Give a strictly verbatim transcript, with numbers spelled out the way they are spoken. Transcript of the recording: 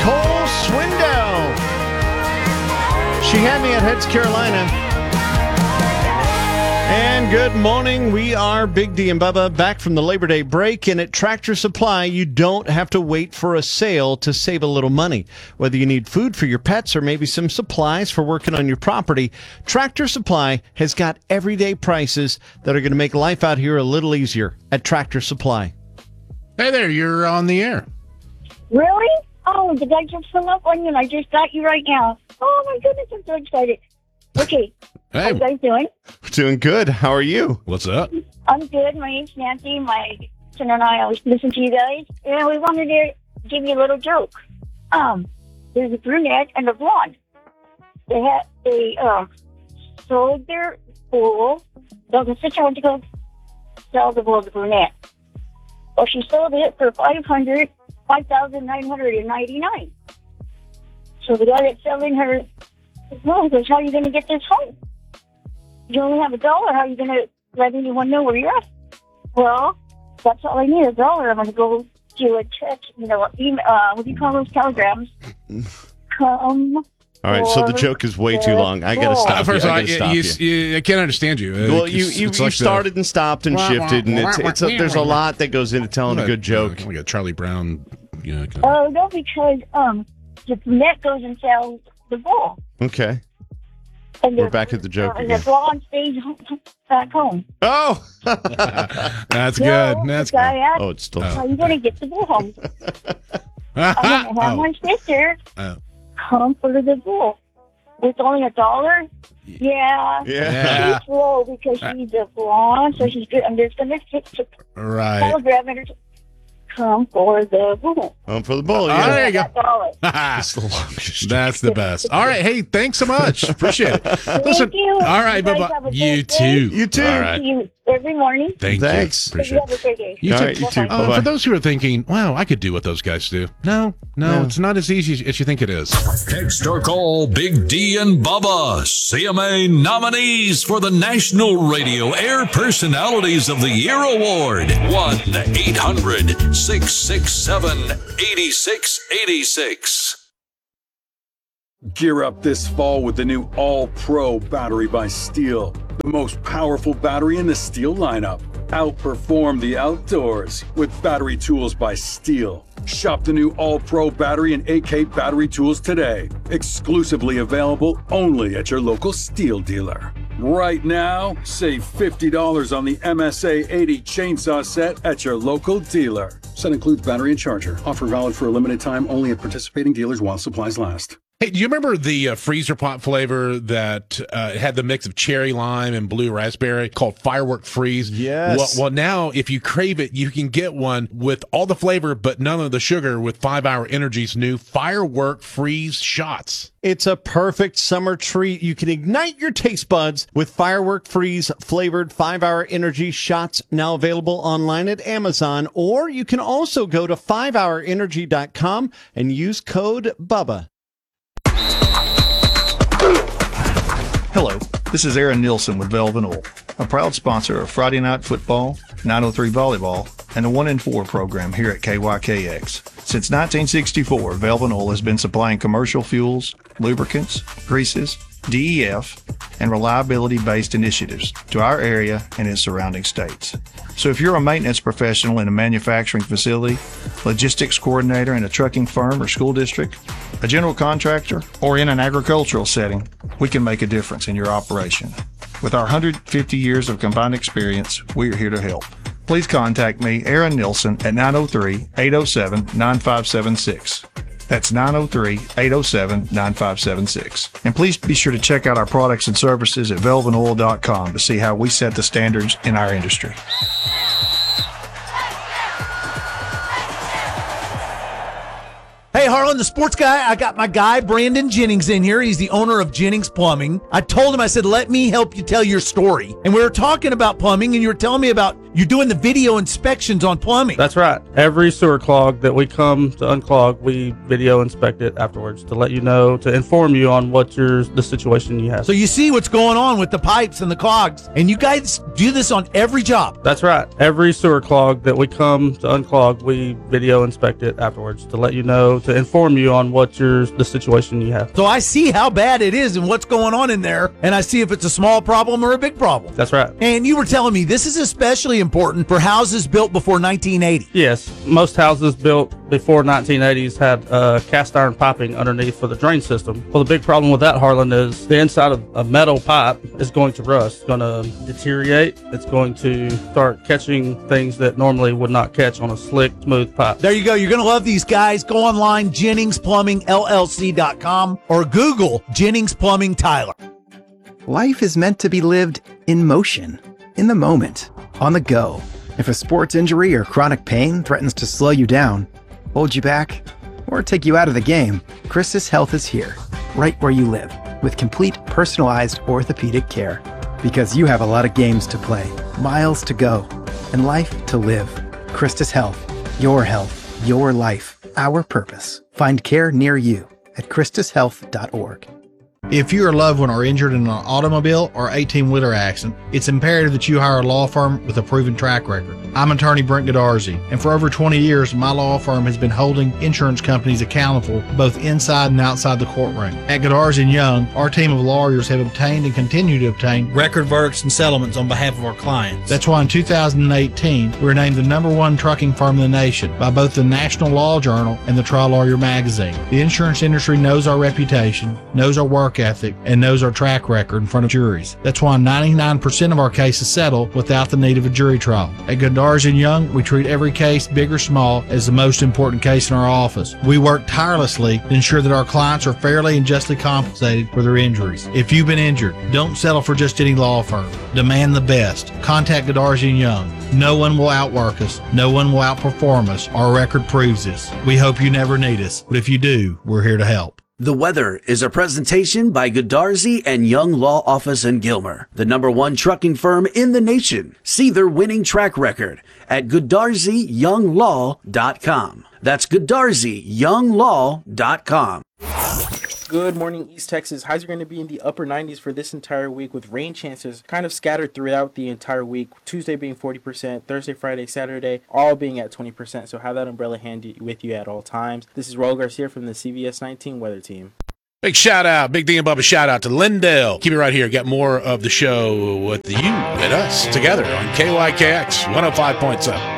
Nicole Swindell. She had me at Heads, Carolina. And good morning. We are Big D and Bubba back from the Labor Day break. And at Tractor Supply, you don't have to wait for a sale to save a little money. Whether you need food for your pets or maybe some supplies for working on your property, Tractor Supply has got everyday prices that are going to make life out here a little easier at Tractor Supply. Hey there, you're on the air. Really? Oh, the guy just hung up on you, and I just got you right now. Oh, my goodness, I'm so excited. Okay, Hey. how you guys doing? Doing good. How are you? What's up? I'm good. My name's Nancy. My son and I always listen to you guys. And we wanted to give you a little joke. Um, there's a brunette and a blonde. They had they uh, sold their bull. The sister went to go sell the bull to the brunette. Well, she sold it for five hundred, five thousand nine hundred and ninety-nine. So the guy that's selling her the bull goes, "How are you going to get this home? You only have a dollar. How are you going to let anyone know where you're at?" Well, that's all I need, a dollar. I'm going to go do a text, you know, email, uh, what do you call those telegrams? Come. All right, so the joke is way too long. I got to stop First you. of all, I gotta you, stop you, you. you- I can't understand you. Uh, Well, you it's- you, it's you like started the, and stopped and shifted, and it's it's a, there's a lot that goes into telling a good joke. Like a Charlie Brown. You know, kind of- Oh, no, because um, the brunette goes and sells the bull. Okay. And We're the- back at the joke uh, And again. the blonde stays home, back home. Oh. That's No, good. That's the guy good. asked, Oh, it's still. how are you going to get the bull home? I'm going to have Oh. my sister Oh. come for the bull. With only a dollar? Yeah. Yeah. She's low because she's a blonde, so she's good. I'm just going to take the Right. telegram and come for the bull. Um, for the bull. Oh, Yeah. there you go. That dollar. It's the longest. That's the best. All right. Hey, thanks so much. Appreciate it. Listen. Thank you. All right. You guys Bye-bye. have a You great day. too. You too. All right. See you every morning. Thank Thanks. you. Appreciate You it. have a great day. You All too. right, you too. Uh, Bye-bye. for those who are thinking, wow, I could do what those guys do. No, no, No. it's not as easy as you think it is. Text or call Big D and Bubba, C M A nominees for the National Radio Air Personalities of the Year Award. one eight hundred six six seven eight six eight six. Gear up this fall with the new All-Pro battery by Steel. The most powerful battery in the Steel lineup. Outperform the outdoors with battery tools by Steel. Shop the new All-Pro battery and A K battery tools today. Exclusively available only at your local Steel dealer. Right now, save fifty dollars on the M S A eighty chainsaw set at your local dealer. Set includes battery and charger. Offer valid for a limited time only at participating dealers while supplies last. Hey, do you remember the uh, freezer pop flavor that uh, had the mix of cherry lime and blue raspberry called Firework Freeze? Yes. Well, well, now if you crave it, you can get one with all the flavor but none of the sugar with five hour Energy's new Firework Freeze shots. It's a perfect summer treat. You can ignite your taste buds with Firework Freeze flavored five hour Energy shots, now available online at Amazon, or you can also go to five hour energy dot com and use code BUBBA. Hello, this is Aaron Nielsen with Velvet Oil, a proud sponsor of Friday Night Football, nine oh three Volleyball, and the one in four program here at K Y K X. Since nineteen sixty-four, Velvet Oil has been supplying commercial fuels, lubricants, greases, D E F, and reliability-based initiatives to our area and its surrounding states. So if you're a maintenance professional in a manufacturing facility, logistics coordinator in a trucking firm or school district, a general contractor, or in an agricultural setting, we can make a difference in your operation. With our one hundred fifty years of combined experience, we're here to help. Please contact me, Aaron Nilsson, at nine oh three, eight oh seven, nine five seven six. That's nine oh three, eight oh seven, nine five seven six. And please be sure to check out our products and services at velvet oil dot com to see how we set the standards in our industry. Hey, Harlan, the sports guy, I got my guy, Brandon Jennings, in here. He's the owner of Jennings Plumbing. I told him, I said, let me help you tell your story. And we were talking about plumbing, and you were telling me about You're doing the video inspections on plumbing. That's right. Every sewer clog that we come to unclog, we video inspect it afterwards to let you know, to inform you on what your the situation you have. So you see what's going on with the pipes and the clogs, and you guys do this on every job. That's right. Every sewer clog that we come to unclog, we video inspect it afterwards to let you know, to inform you on what your the situation you have. So I see how bad it is and what's going on in there, and I see if it's a small problem or a big problem. That's right. And you were telling me this is especially important for houses built before nineteen eighty. Yes, most houses built before nineteen eighties had uh, cast iron piping underneath for the drain system. Well, the big problem with that, Harlan, is the inside of a metal pipe is going to rust. It's going to deteriorate. It's going to start catching things that normally would not catch on a slick, smooth pipe. There you go. You're going to love these guys. Go online, Jennings Plumbing L L C dot com, or Google Jennings Plumbing Tyler. Life is meant to be lived in motion, in the moment, on the go. If a sports injury or chronic pain threatens to slow you down, hold you back, or take you out of the game, Christus Health is here, right where you live, with complete personalized orthopedic care. Because you have a lot of games to play, miles to go, and life to live. Christus Health, your health, your life, our purpose. Find care near you at christus health dot org. If you or a loved one are injured in an automobile or eighteen-wheeler accident, it's imperative that you hire a law firm with a proven track record. I'm attorney Brent Godarzi, and for over twenty years, my law firm has been holding insurance companies accountable both inside and outside the courtroom. At Godarzi and Young, our team of lawyers have obtained and continue to obtain record verdicts and settlements on behalf of our clients. That's why in two thousand eighteen, we were named the number one trucking firm in the nation by both the National Law Journal and the Trial Lawyer magazine. The insurance industry knows our reputation, knows our work ethic, and knows our track record in front of juries. That's why ninety-nine percent of our cases settle without the need of a jury trial. At Godarzi and Young, we treat every case, big or small, as the most important case in our office. We work tirelessly to ensure that our clients are fairly and justly compensated for their injuries. If you've been injured, don't settle for just any law firm. Demand the best. Contact Godarzi and Young. No one will outwork us. No one will outperform us. Our record proves this. We hope you never need us, but if you do, we're here to help. The Weather is a presentation by Godarzi and Young Law Office in Gilmer, the number one trucking firm in the nation. See their winning track record at godarzi young law dot com. That's godarzi young law dot com. Good morning, East Texas. Highs are going to be in the upper nineties for this entire week with rain chances kind of scattered throughout the entire week. Tuesday being forty percent, Thursday, Friday, Saturday, all being at twenty percent. So have that umbrella handy with you at all times. This is Raul Garcia from the C V S nineteen Weather Team. Big shout out, Big D and Bubba shout out to Lindell. Keep it right here. Get more of the show with you and us together on K Y K X one oh five point seven.